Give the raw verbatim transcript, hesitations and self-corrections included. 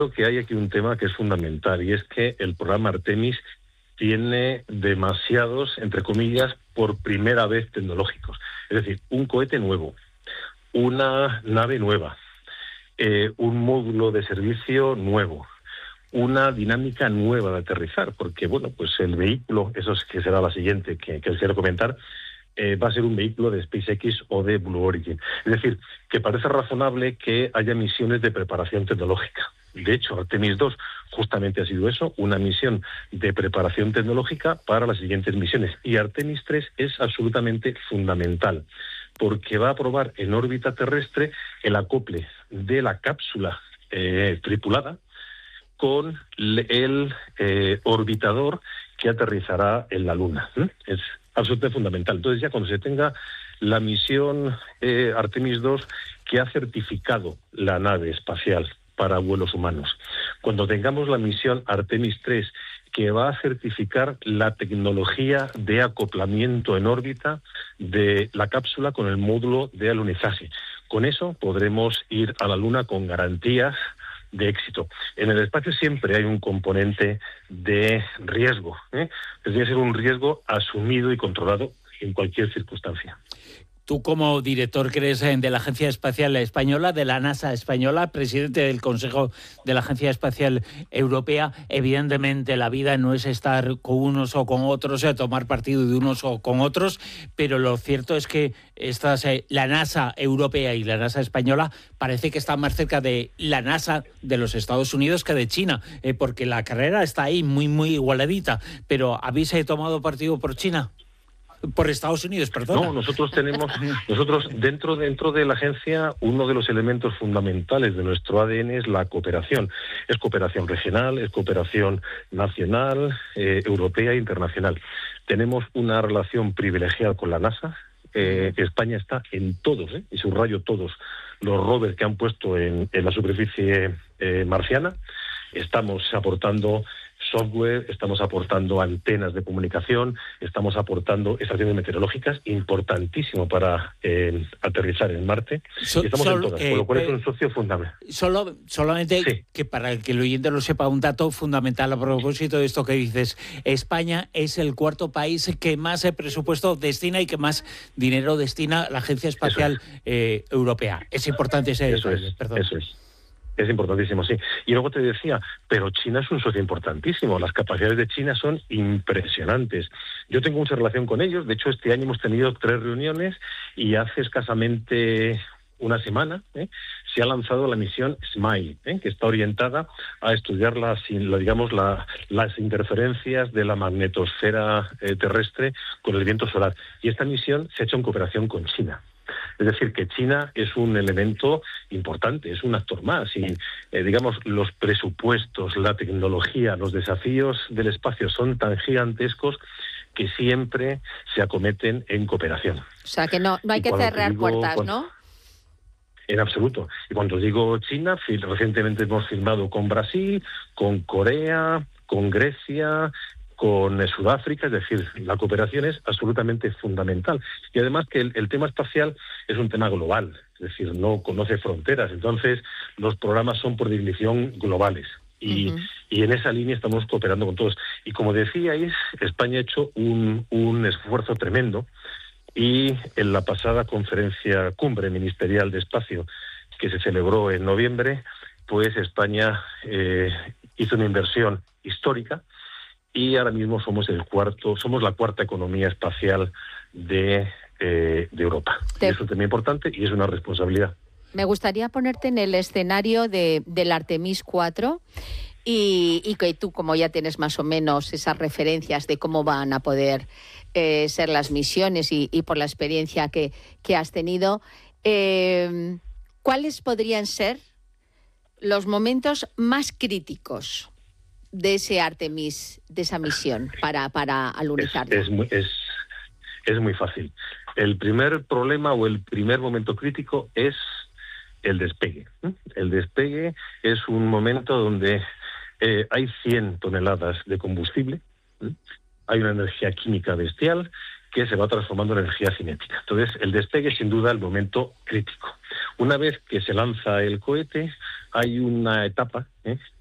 que hay aquí un tema que es fundamental, y es que el programa Artemis tiene demasiados, entre comillas, por primera vez tecnológicos. Es decir, un cohete nuevo, una nave nueva, eh, un módulo de servicio nuevo, una dinámica nueva de aterrizar, porque, bueno, pues el vehículo, eso es que será la siguiente que, que les quiero comentar, eh, va a ser un vehículo de SpaceX o de Blue Origin. Es decir, que parece razonable que haya misiones de preparación tecnológica. De hecho, Artemis dos justamente ha sido eso, una misión de preparación tecnológica para las siguientes misiones. Y Artemis tres es absolutamente fundamental, porque va a probar en órbita terrestre el acople de la cápsula eh, tripulada con el eh, orbitador que aterrizará en la Luna. ¿eh? Es absolutamente fundamental. Entonces, ya cuando se tenga la misión eh, Artemis dos, que ha certificado la nave espacial para vuelos humanos, cuando tengamos la misión Artemis tres, que va a certificar la tecnología de acoplamiento en órbita de la cápsula con el módulo de alunizaje, con eso podremos ir a la Luna con garantías de éxito. En el espacio siempre hay un componente de riesgo, ¿eh? Tendría que ser un riesgo asumido y controlado en cualquier circunstancia. Tú, como director que eres de la Agencia Espacial Española, de la NASA española, presidente del Consejo de la Agencia Espacial Europea, evidentemente la vida no es estar con unos o con otros, o tomar partido de unos o con otros, pero lo cierto es que estas, eh, la NASA europea y la NASA española parece que están más cerca de la NASA de los Estados Unidos que de China, eh, porque la carrera está ahí muy, muy igualadita. Pero ¿habéis eh, tomado partido por China? Por Estados Unidos, perdón. No, nosotros tenemos, nosotros dentro dentro de la agencia, uno de los elementos fundamentales de nuestro A D N es la cooperación. Es cooperación regional, es cooperación nacional, eh, europea e internacional. Tenemos una relación privilegiada con la NASA. Eh, España está en todos, eh, y subrayo todos, los rovers que han puesto en, en la superficie eh, marciana. Estamos aportando software, estamos aportando antenas de comunicación, estamos aportando estaciones meteorológicas, importantísimo para eh, aterrizar en Marte. So, y estamos sol, en todas, eh, por lo cual eh, es un socio fundamental. Solo, solamente sí. Que para el que el oyente lo sepa, un dato fundamental a propósito de esto que dices. España es el cuarto país que más presupuesto destina y que más dinero destina a la Agencia Espacial es. eh, Europea. Es importante ese eso detalle, es, perdón. Eso es. Es importantísimo, sí. Y luego te decía, pero China es un socio importantísimo. Las capacidades de China son impresionantes. Yo tengo mucha relación con ellos. De hecho, este año hemos tenido tres reuniones y hace escasamente una semana ¿eh? se ha lanzado la misión SMILE, ¿eh? que está orientada a estudiar las, digamos, la, las interferencias de la magnetosfera eh, terrestre con el viento solar. Y esta misión se ha hecho en cooperación con China. Es decir, que China es un elemento importante, es un actor más. Y, eh, digamos, los presupuestos, la tecnología, los desafíos del espacio son tan gigantescos que siempre se acometen en cooperación. O sea, que no, no hay y que cerrar digo, puertas, cuando, ¿no? En absoluto. Y cuando digo China, recientemente hemos firmado con Brasil, con Corea, con Grecia, con Sudáfrica, es decir, la cooperación es absolutamente fundamental. Y además que el, el tema espacial es un tema global, es decir, no conoce fronteras, entonces los programas son por definición globales. Y, uh-huh. y en esa línea estamos cooperando con todos. Y como decíais, España ha hecho un, un esfuerzo tremendo, y en la pasada conferencia cumbre ministerial de espacio que se celebró en noviembre, pues España eh, hizo una inversión histórica. Y ahora mismo somos el cuarto, somos la cuarta economía espacial de, eh, de Europa. Te... Y eso es también importante y es una responsabilidad. Me gustaría ponerte en el escenario de, del Artemis cuatro y, y que tú, como ya tienes más o menos esas referencias de cómo van a poder eh, ser las misiones y, y por la experiencia que, que has tenido, eh, ¿cuáles podrían ser los momentos más críticos de ese Artemis, de esa misión para, para alunizarlo? Es, es, muy, es, es muy fácil. El primer problema o el primer momento crítico es el despegue. El despegue es un momento donde eh, hay cien toneladas de combustible, hay una energía química bestial que se va transformando en energía cinética. Entonces, el despegue es sin duda el momento crítico. Una vez que se lanza el cohete, hay una etapa, ¿eh?